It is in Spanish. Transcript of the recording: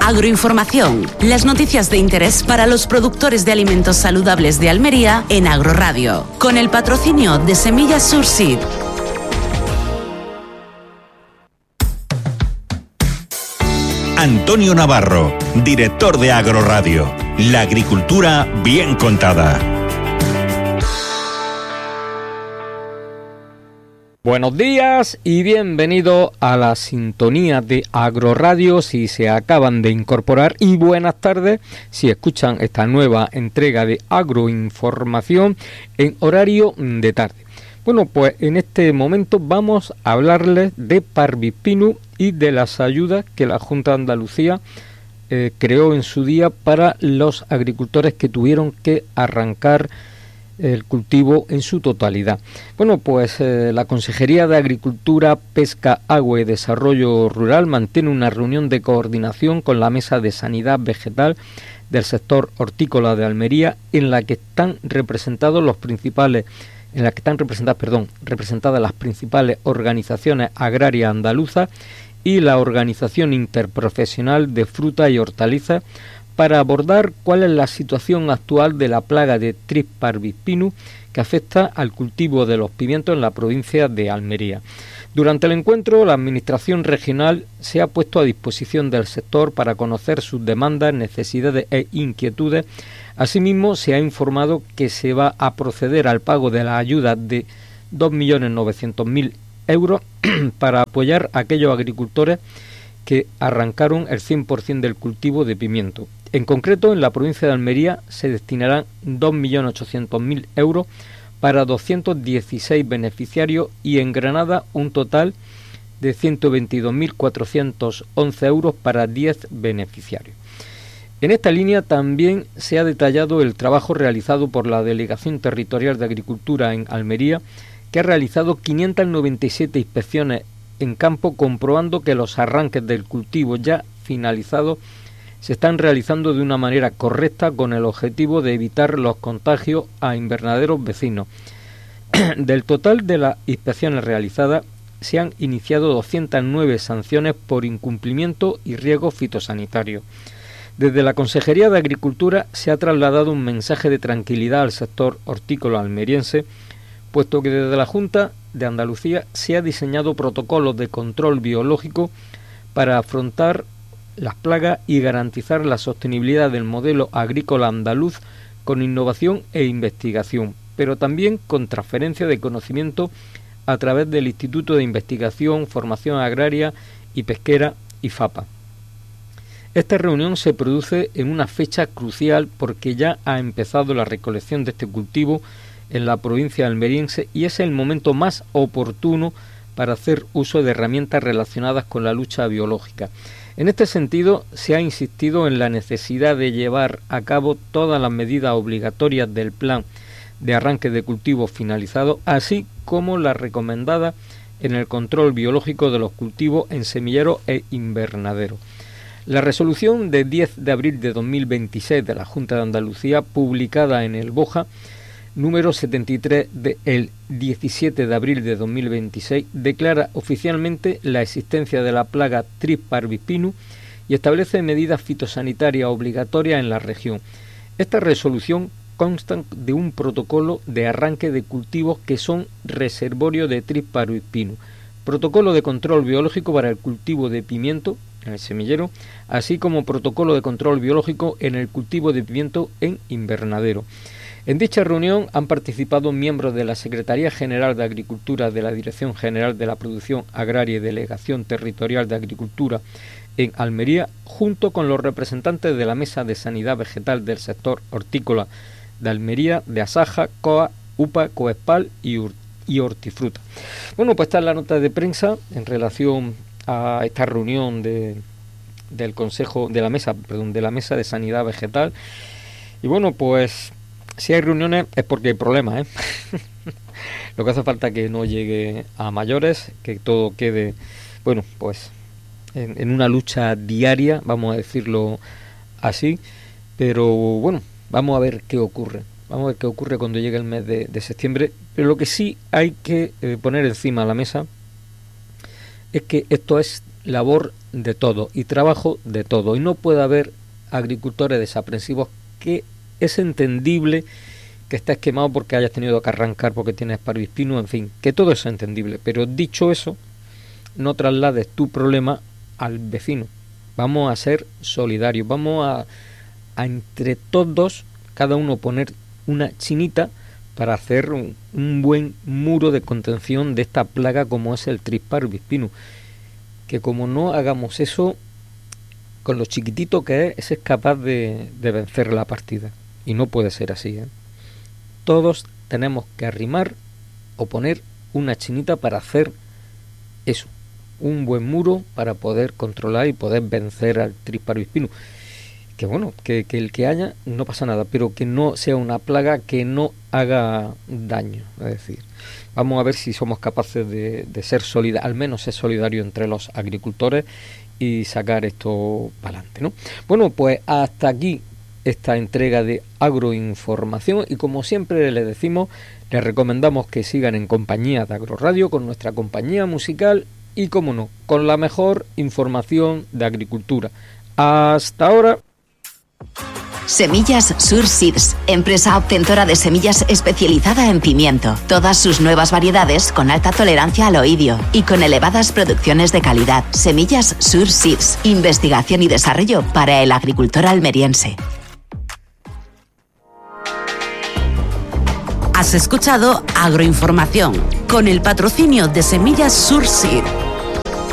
Agroinformación, las noticias de interés para los productores de alimentos saludables de Almería en Agroradio, con el patrocinio de Semillas Surseed. Antonio Navarro, director de Agroradio. La agricultura bien contada. Buenos días y bienvenidos a la sintonía de Agroradio si se acaban de incorporar, y buenas tardes si escuchan esta nueva entrega de Agroinformación en horario de tarde. Bueno, pues en este momento vamos a hablarles de Parvispinus y de las ayudas que la Junta de Andalucía creó en su día para los agricultores que tuvieron que arrancar el cultivo en su totalidad. Bueno, pues la Consejería de Agricultura, Pesca, Agua y Desarrollo Rural mantiene una reunión de coordinación con la Mesa de Sanidad Vegetal del sector hortícola de Almería, en la que están representadas las principales organizaciones agrarias andaluzas y la Organización Interprofesional de Fruta y Hortalizas, para abordar cuál es la situación actual de la plaga de Thrips parvispinus que afecta al cultivo de los pimientos en la provincia de Almería. Durante el encuentro, la Administración regional se ha puesto a disposición del sector para conocer sus demandas, necesidades e inquietudes. Asimismo, se ha informado que se va a proceder al pago de la ayuda de 2.900.000 euros para apoyar a aquellos agricultores que arrancaron el 100% del cultivo de pimiento. En concreto, en la provincia de Almería se destinarán 2.800.000 euros para 216 beneficiarios y en Granada un total de 122.411 euros para 10 beneficiarios. En esta línea también se ha detallado el trabajo realizado por la Delegación Territorial de Agricultura en Almería, que ha realizado 597 inspecciones en campo, comprobando que los arranques del cultivo ya finalizados se están realizando de una manera correcta, con el objetivo de evitar los contagios a invernaderos vecinos. Del total de las inspecciones realizadas, se han iniciado 209 sanciones por incumplimiento y riesgo fitosanitario. Desde la Consejería de Agricultura se ha trasladado un mensaje de tranquilidad al sector hortícola almeriense, puesto que desde la Junta de Andalucía se ha diseñado protocolos de control biológico para afrontar las plagas y garantizar la sostenibilidad del modelo agrícola andaluz con innovación e investigación, pero también con transferencia de conocimiento a través del Instituto de Investigación, Formación Agraria y Pesquera, IFAPA. Esta reunión se produce en una fecha crucial porque ya ha empezado la recolección de este cultivo en la provincia almeriense y es el momento más oportuno para hacer uso de herramientas relacionadas con la lucha biológica. En este sentido, se ha insistido en la necesidad de llevar a cabo todas las medidas obligatorias del plan de arranque de cultivo finalizado, así como las recomendadas en el control biológico de los cultivos en semillero e invernadero. La resolución de 10 de abril de 2026 de la Junta de Andalucía, publicada en el BOJA, número 73 del 17 de abril de 2026, declara oficialmente la existencia de la plaga Thrips parvispinus y establece medidas fitosanitarias obligatorias en la región. Esta resolución consta de un protocolo de arranque de cultivos que son reservorio de Thrips parvispinus, protocolo de control biológico para el cultivo de pimiento en el semillero, así como protocolo de control biológico en el cultivo de pimiento en invernadero. En dicha reunión han participado miembros de la Secretaría General de Agricultura de la Dirección General de la Producción Agraria y Delegación Territorial de Agricultura en Almería, junto con los representantes de la Mesa de Sanidad Vegetal del sector hortícola de Almería, de Asaja, COA, UPA, COESPAL y Hortifruta. Bueno, pues esta es la nota de prensa en relación a esta reunión del Consejo de la Mesa de Sanidad Vegetal. Y bueno, pues si hay reuniones es porque hay problemas, Lo que hace falta es que no llegue a mayores, que todo quede, bueno, pues en una lucha diaria, vamos a decirlo así, pero bueno, vamos a ver qué ocurre. Vamos a ver qué ocurre cuando llegue el mes de septiembre. Pero lo que sí hay que poner encima de la mesa es que esto es labor de todo y trabajo de todo, y no puede haber agricultores desaprensivos, que es entendible que estés quemado porque hayas tenido que arrancar porque tienes parvispino, en fin, que todo es entendible, pero dicho eso, no traslades tu problema al vecino. Vamos a ser solidarios, vamos a entre todos, cada uno poner una chinita para hacer un buen muro de contención de esta plaga como es el Tris-Parvis-Pinus, que como no hagamos eso, con lo chiquitito que es capaz de vencer la partida, y no puede ser así, ¿eh? Todos tenemos que arrimar o poner una chinita para hacer eso, un buen muro para poder controlar y poder vencer al Tris-Parvis-Pinus. Que bueno, que el que haya no pasa nada, pero que no sea una plaga que no haga daño. Es decir, vamos a ver si somos capaces de ser solidarios, al menos ser solidarios entre los agricultores y sacar esto para adelante, ¿no? Bueno, pues hasta aquí esta entrega de agroinformación, y como siempre les decimos, les recomendamos que sigan en compañía de Agroradio, con nuestra compañía musical y, como no, con la mejor información de agricultura. Hasta ahora. Semillas Sur Seeds, empresa obtentora de semillas especializada en pimiento. Todas sus nuevas variedades con alta tolerancia al oidio y con elevadas producciones de calidad. Semillas Sur Seeds, investigación y desarrollo para el agricultor almeriense. Has escuchado Agroinformación con el patrocinio de Semillas Sur Seeds.